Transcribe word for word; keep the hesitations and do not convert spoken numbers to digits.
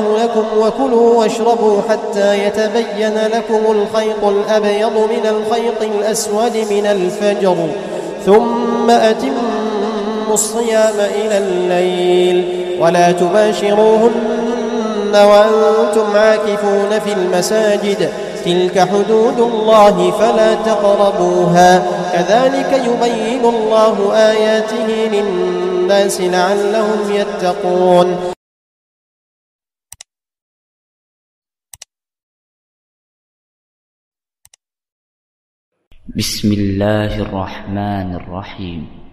لكم وكلوا واشربوا حتى يتبين لكم الخيط الأبيض من الخيط الأسود من الفجر ثم أتموا الصيام إلى الليل ولا تباشروهن وأنتم عاكفون في المساجد تلك حدود الله فلا تقربوها كذلك يبين الله آياته للناس لعلهم يتقون. بسم الله الرحمن الرحيم